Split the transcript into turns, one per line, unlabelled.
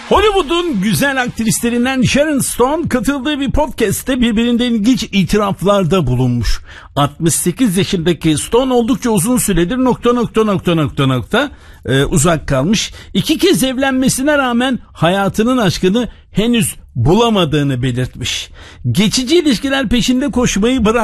Hollywood'un güzel aktrislerinden Sharon Stone katıldığı bir podcast'te birbirinden ilginç itiraflarda bulunmuş. 68 yaşındaki Stone oldukça uzun süredir uzak kalmış. 2 kez evlenmesine rağmen hayatının aşkını henüz bulamadığını belirtmiş. Geçici ilişkiler peşinde koşmayı bırak.